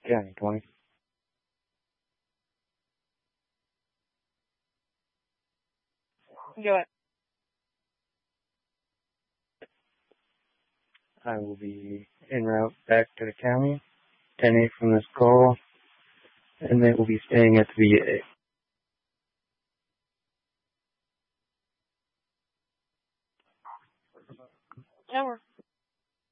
County 20. Do it. I will be en route back to the county, 10-8 from this call, and they will be staying at the VA. Over.